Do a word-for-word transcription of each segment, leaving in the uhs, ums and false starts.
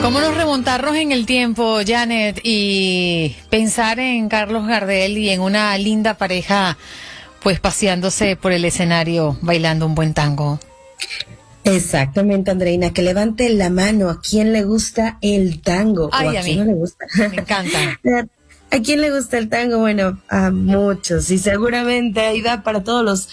¿Cómo nos remontarnos en el tiempo, Janet, y pensar en Carlos Gardel y en una linda pareja, pues paseándose por el escenario, bailando un buen tango? Exactamente, Andreina, que levante la mano a quien le gusta el tango. Ay, o a, a quien mí, no le gusta. me encanta. ¿A quién le gusta el tango? Bueno, a muchos, y seguramente ahí va para todos los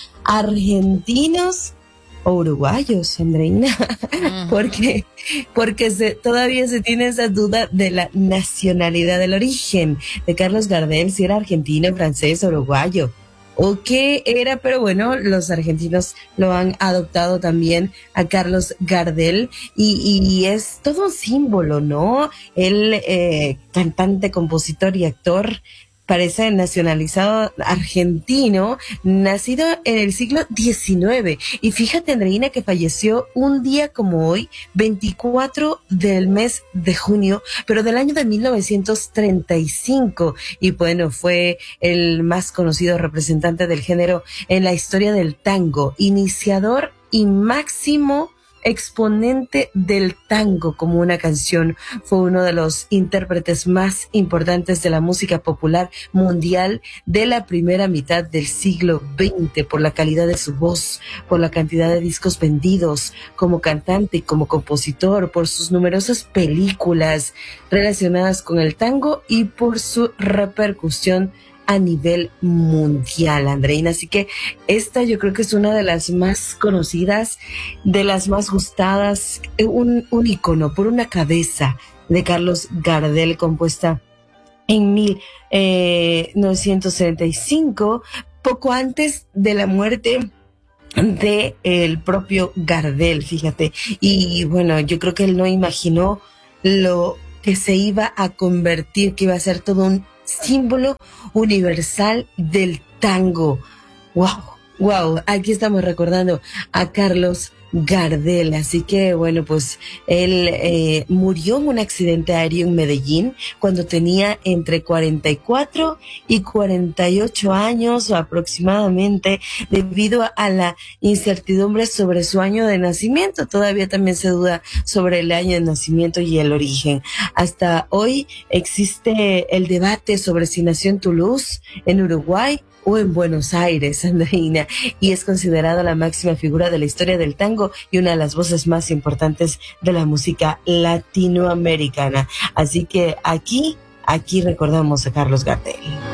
argentinos o uruguayos, Andreina, Uh-huh. porque, porque se, todavía se tiene esa duda de la nacionalidad, del origen de Carlos Gardel, si era argentino, francés, uruguayo, o qué era, pero bueno, los argentinos lo han adoptado también a Carlos Gardel, y, y es todo un símbolo, ¿no? Él, eh, cantante, compositor y actor, parece nacionalizado argentino, nacido en el siglo diecinueve. Y fíjate, Andreina, que falleció un día como hoy, veinticuatro del mes de junio, pero del año de mil novecientos treinta y cinco. Y bueno, fue el más conocido representante del género en la historia del tango, iniciador y máximo exponente del tango como una canción. Fue uno de los intérpretes más importantes de la música popular mundial de la primera mitad del siglo veinte, por la calidad de su voz, por la cantidad de discos vendidos como cantante y como compositor, por sus numerosas películas relacionadas con el tango y por su repercusión a nivel mundial, Andreina. Así que esta yo creo que es una de las más conocidas, de las más gustadas, un, un ícono por una cabeza de Carlos Gardel, compuesta en mil novecientos setenta y cinco, poco antes de la muerte de el propio Gardel, fíjate. Y bueno, yo creo que él no imaginó lo que se iba a convertir, que iba a ser todo un símbolo universal del tango. Wow, wow, aquí estamos recordando a Carlos Gardel. Así que bueno, pues él eh, murió en un accidente aéreo en Medellín cuando tenía entre cuarenta y cuatro y cuarenta y ocho años aproximadamente, debido a la incertidumbre sobre su año de nacimiento. Todavía también se duda sobre el año de nacimiento y el origen. Hasta hoy existe el debate sobre si nació en Toulouse, en Uruguay o en Buenos Aires, Andreina, y es considerada la máxima figura de la historia del tango y una de las voces más importantes de la música latinoamericana. Así que aquí, aquí recordamos a Carlos Gardel.